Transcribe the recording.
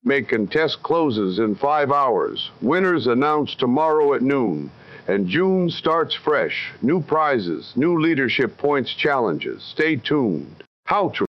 Making test closes in 5 hours. Winners announced tomorrow at noon. And June starts fresh. New prizes, new leadership points challenges. Stay tuned. How to